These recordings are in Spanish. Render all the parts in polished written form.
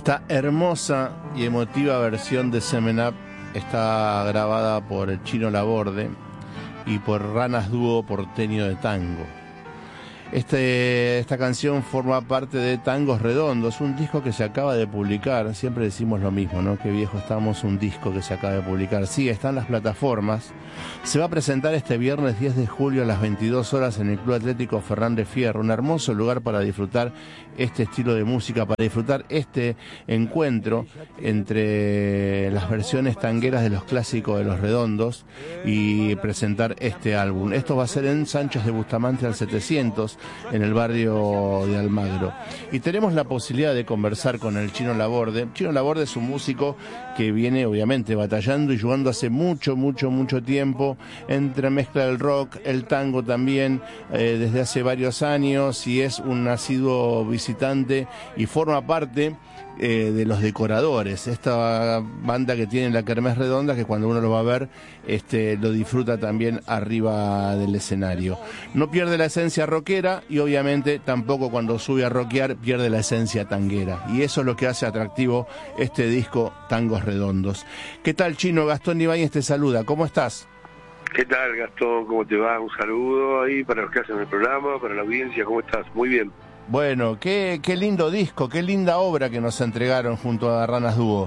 Esta hermosa y emotiva versión de Semen Up está grabada por el Chino Laborde y por Ranas Dúo Porteño de Tango. Esta canción forma parte de Tangos Redondos, un disco que se acaba de publicar. Siempre decimos lo mismo, ¿no? Qué viejo estamos, un disco que se acaba de publicar. Sí, está en las plataformas. Se va a presentar este viernes 10 de julio a las 22 horas en el Club Atlético Fernández Fierro. Un hermoso lugar para disfrutar este estilo de música, para disfrutar este encuentro entre las versiones tangueras de los clásicos de Los Redondos y presentar este álbum. Esto va a ser en Sánchez de Bustamante al 700, en el barrio de Almagro. Y tenemos la posibilidad de conversar con el Chino Laborde. Chino Laborde es un músico que viene obviamente batallando y jugando hace mucho tiempo entre mezcla del rock, el tango también, desde hace varios años, y es un asiduo visitante y forma parte de los decoradores, esta banda que tiene la Kermés Redonda, que cuando uno lo va a ver lo disfruta también arriba del escenario. No pierde la esencia rockera y obviamente tampoco cuando sube a rockear pierde la esencia tanguera, y eso es lo que hace atractivo este disco Tangos Redondos. ¿Qué tal, Chino? Gastón Ibáñez te saluda, ¿cómo estás? ¿Qué tal, Gastón? ¿Cómo te va? Un saludo ahí para los que hacen el programa, para la audiencia, ¿cómo estás? Muy bien. Bueno, qué lindo disco, qué linda obra que nos entregaron junto a Ranas Dúo.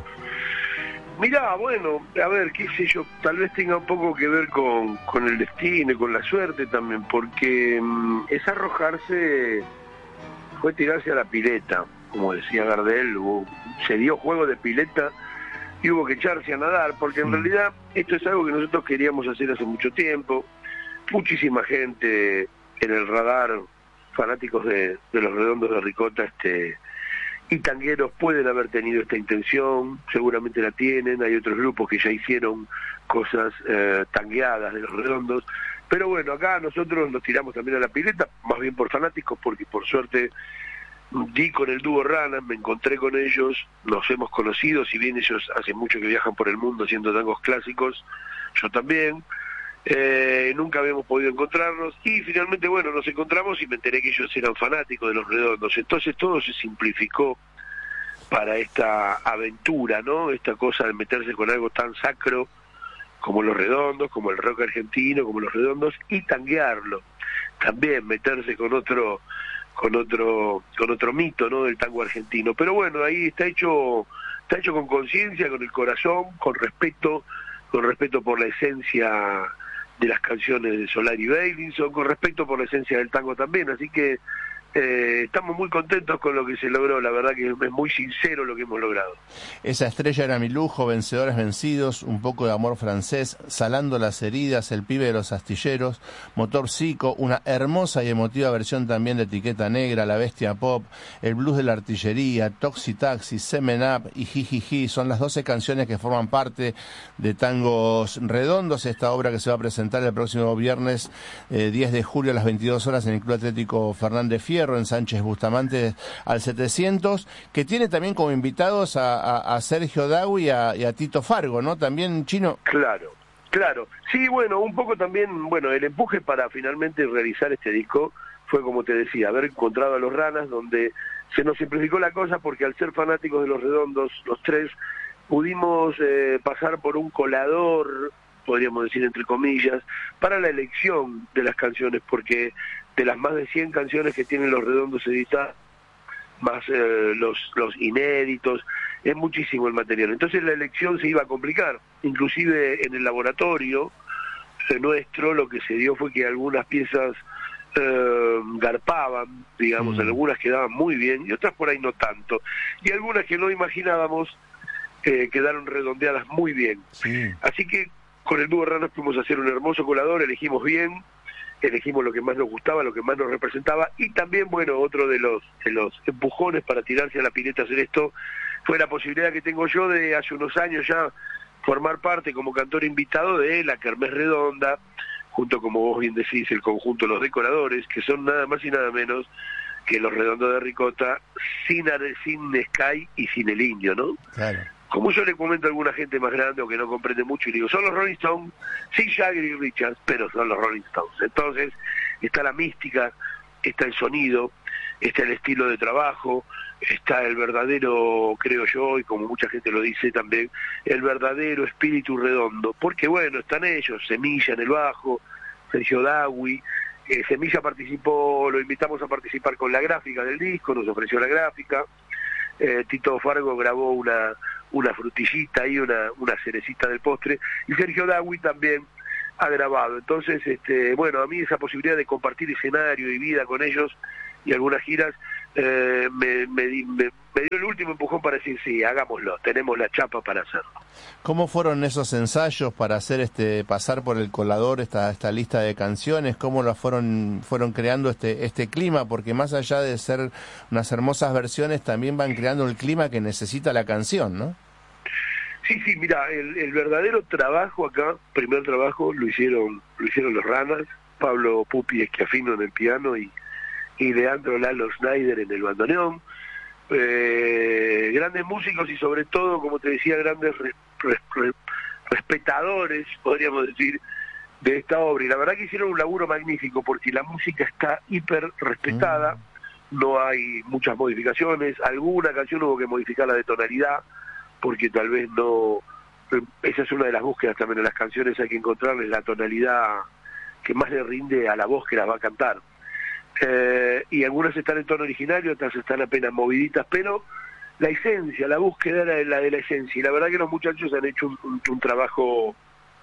Mirá, bueno, a ver, qué sé yo, tal vez tenga un poco que ver con el destino y con la suerte también, porque es arrojarse, fue tirarse a la pileta, como decía Gardel, se dio juego de pileta y hubo que echarse a nadar, porque en realidad esto es algo que nosotros queríamos hacer hace mucho tiempo. Muchísima gente en el radar, fanáticos de Los Redondos de Ricota y tangueros pueden haber tenido esta intención, seguramente la tienen. Hay otros grupos que ya hicieron cosas tangueadas de Los Redondos, pero bueno, acá nosotros nos tiramos también a la pileta, más bien por fanáticos, porque por suerte di con el dúo Ranas, me encontré con ellos, nos hemos conocido, si bien ellos hace mucho que viajan por el mundo haciendo tangos clásicos, yo también. Nunca habíamos podido encontrarnos y finalmente, bueno, nos encontramos y me enteré que ellos eran fanáticos de Los Redondos. Entonces todo se simplificó para esta aventura, ¿no? Esta cosa de meterse con algo tan sacro como Los Redondos, como el rock argentino, como Los Redondos, y tanguearlo. También meterse con otro mito, ¿no? Del tango argentino. Pero bueno, ahí está hecho con conciencia, con el corazón, con respeto por la esencia de las canciones de Solari y Beilinson, con respeto por la esencia del tango también, así que estamos muy contentos con lo que se logró, la verdad que es muy sincero lo que hemos logrado. Esa estrella era mi lujo, Vencedores Vencidos, Un poco de amor francés, Salando las heridas, El pibe de los astilleros, Motor Psico, una hermosa y emotiva versión también de Etiqueta Negra, La Bestia Pop, El blues de la artillería, Toxi Taxi, Semen Up y Jijiji, son las 12 canciones que forman parte de Tangos Redondos, esta obra que se va a presentar el próximo viernes 10 de julio a las 22 horas en el Club Atlético Fernández Fierro, en Sánchez Bustamante al 700, que tiene también como invitados a Sergio Dawi y a Tito Fargo, ¿no? También, Chino. Claro. Sí, bueno, un poco también, bueno, el empuje para finalmente realizar este disco fue, como te decía, haber encontrado a los Ranas, donde se nos simplificó la cosa, porque al ser fanáticos de Los Redondos, los tres, pudimos pasar por un colador, podríamos decir entre comillas, para la elección de las canciones, porque de las más de 100 canciones que tienen Los Redondos editadas, más los inéditos, es muchísimo el material. Entonces la elección se iba a complicar, inclusive en el laboratorio nuestro lo que se dio fue que algunas piezas garpaban, digamos, algunas quedaban muy bien y otras por ahí no tanto, y algunas que no imaginábamos quedaron redondeadas muy bien. Sí. Así que con el dúo Ranas fuimos a hacer un hermoso colador, elegimos bien, elegimos lo que más nos gustaba, lo que más nos representaba, y también, bueno, otro de los empujones para tirarse a la pileta a hacer esto fue la posibilidad que tengo yo de hace unos años ya formar parte como cantor invitado de la Kermés Redonda, junto, como vos bien decís, el conjunto Los Decoradores, que son nada más y nada menos que Los Redondos de Ricota, sin Sky y sin el Indio, ¿no? Claro. Como yo le comento a alguna gente más grande o que no comprende mucho, y digo, son los Rolling Stones, sí, Jagger y Richards, pero son los Rolling Stones. Entonces, está la mística, está el sonido, está el estilo de trabajo, está el verdadero, creo yo, y como mucha gente lo dice también, el verdadero espíritu redondo, porque bueno, están ellos, Semilla en el bajo, Sergio Dawi, Semilla participó, lo invitamos a participar con la gráfica del disco, nos ofreció la gráfica, Tito Fargo grabó una frutillita y una cerecita del postre, y Sergio Dawi también ha grabado. Entonces, bueno, a mí esa posibilidad de compartir escenario y vida con ellos y algunas giras me dio el último empujón para decir sí, hagámoslo, tenemos la chapa para hacerlo. ¿Cómo fueron esos ensayos para hacer pasar por el colador esta lista de canciones? ¿Cómo lo fueron creando este clima? Porque más allá de ser unas hermosas versiones, también van creando el clima que necesita la canción, ¿no? Sí, mira, el verdadero trabajo acá, primer trabajo, lo hicieron los Ranas, Pablo Pupi Esquiafino en el piano y Leandro Lalo Schneider en el bandoneón, grandes músicos y sobre todo, como te decía, grandes respetadores, podríamos decir, de esta obra. Y la verdad que hicieron un laburo magnífico porque la música está hiper respetada, no hay muchas modificaciones, alguna canción hubo que modificarla de tonalidad, porque tal vez no, esa es una de las búsquedas también de las canciones, hay que encontrarles la tonalidad que más le rinde a la voz que las va a cantar. Y algunas están en tono originario, otras están apenas moviditas, pero la esencia, la búsqueda era la de la esencia, y la verdad que los muchachos han hecho un trabajo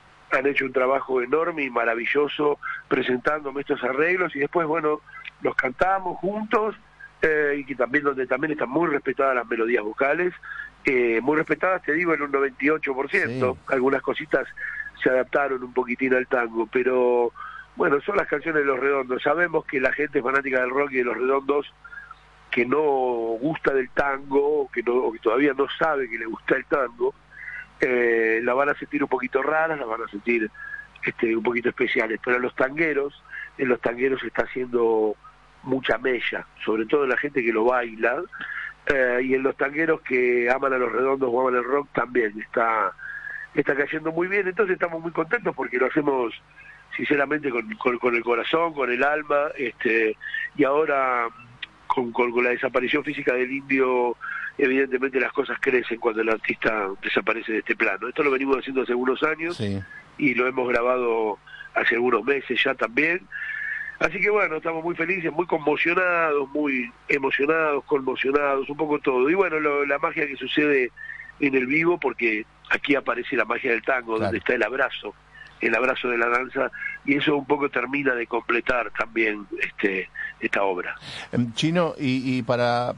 enorme y maravilloso presentándome estos arreglos, y después bueno, los cantamos juntos, y que también donde también están muy respetadas las melodías vocales, muy respetadas, te digo, en un 98%, sí. Algunas cositas se adaptaron un poquitín al tango, pero bueno, son las canciones de Los Redondos. Sabemos que la gente fanática del rock y de Los Redondos, que no gusta del tango, o que todavía no sabe que le gusta el tango, la van a sentir un poquito raras, la van a sentir un poquito especiales, pero en los tangueros se está haciendo mucha mella, sobre todo en la gente que lo baila, y en los tangueros que aman a Los Redondos o aman el rock también está cayendo muy bien. Entonces estamos muy contentos porque lo hacemos sinceramente con el corazón, con el alma, y ahora con la desaparición física del Indio, evidentemente las cosas crecen cuando el artista desaparece de este plano. Esto lo venimos haciendo hace algunos años, sí, y lo hemos grabado hace algunos meses ya también. Así que bueno, estamos muy felices, muy conmocionados, muy emocionados, conmocionados, un poco todo. Y bueno, la magia que sucede en el vivo, porque aquí aparece la magia del tango, claro, donde está el abrazo de la danza, y eso un poco termina de completar también esta obra. Chino, y para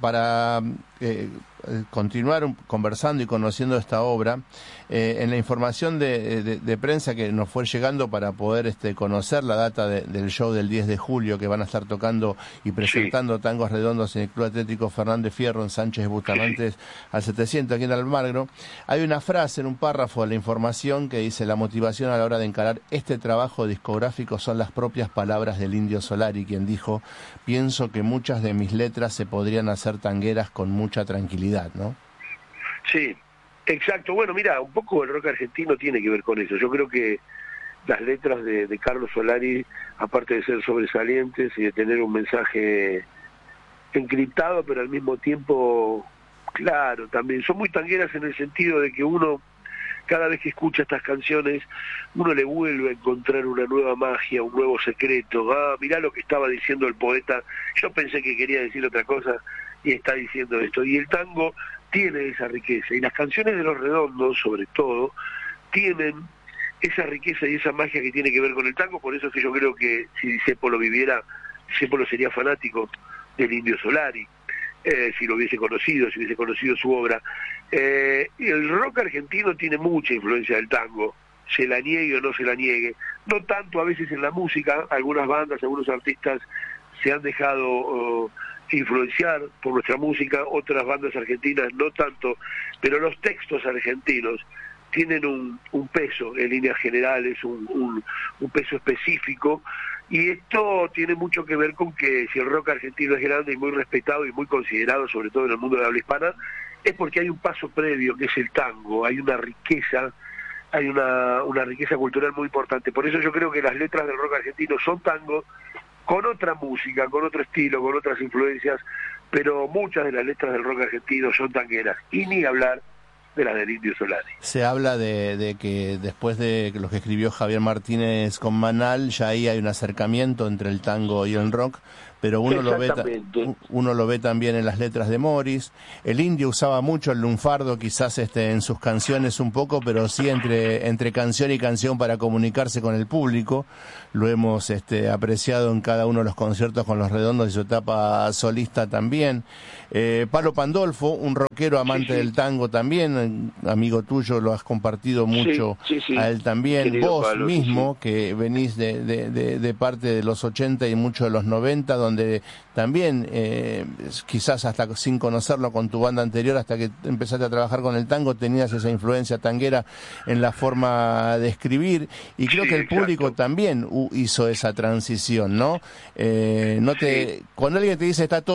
continuar conversando y conociendo esta obra, en la información de prensa que nos fue llegando para poder conocer la data del show del 10 de julio, que van a estar tocando y presentando, sí, Tangos Redondos en el Club Atlético Fernández Fierro en Sánchez Bustamante, sí, al 700 aquí en Almagro, hay una frase en un párrafo de la información que dice: la motivación a la hora de encarar este trabajo discográfico son las propias palabras del Indio Solari, quien dijo: pienso que muchas de mis letras se podrían hacer tangueras con mucha tranquilidad, ¿no? Sí, exacto. Bueno, mira, un poco el rock argentino tiene que ver con eso. Yo creo que las letras de Carlos Solari, aparte de ser sobresalientes y de tener un mensaje encriptado, pero al mismo tiempo claro, también son muy tangueras en el sentido de que uno, cada vez que escucha estas canciones, uno le vuelve a encontrar una nueva magia, un nuevo secreto. Mirá lo que estaba diciendo el poeta, yo pensé que quería decir otra cosa y está diciendo esto. Y el tango tiene esa riqueza, y las canciones de Los Redondos, sobre todo, tienen esa riqueza y esa magia que tiene que ver con el tango. Por eso es que yo creo que si Discépolo viviera, Discépolo sería fanático del Indio Solari, si lo hubiese conocido su obra. Y el rock argentino tiene mucha influencia del tango, se la niegue o no se la niegue, no tanto a veces en la música. Algunas bandas, algunos artistas se han dejado influenciar por nuestra música, otras bandas argentinas no tanto, pero los textos argentinos tienen un peso en líneas generales, un peso específico, y esto tiene mucho que ver con que si el rock argentino es grande y muy respetado y muy considerado, sobre todo en el mundo de la habla hispana, es porque hay un paso previo que es el tango, hay una riqueza, una riqueza cultural muy importante. Por eso yo creo que las letras del rock argentino son tango, con otra música, con otro estilo, con otras influencias, pero muchas de las letras del rock argentino son tangueras, y ni hablar de las del Indio Solari. Se habla de que después de lo que escribió Javier Martínez con Manal, ya ahí hay un acercamiento entre el tango y el rock, pero uno lo ve también en las letras de Morris. El Indio usaba mucho el lunfardo, quizás en sus canciones un poco, pero sí entre canción y canción para comunicarse con el público. Lo hemos apreciado en cada uno de los conciertos con Los Redondos y su etapa solista también. Palo Pandolfo, un rockero amante del tango también, amigo tuyo, lo has compartido mucho a él también. Querido vos Palo, mismo, que venís de parte de los 80 y mucho de los 90, donde también, quizás hasta sin conocerlo con tu banda anterior, hasta que empezaste a trabajar con el tango, tenías esa influencia tanguera en la forma de escribir, y creo que el público también hizo esa transición, ¿no? Cuando alguien te dice está todo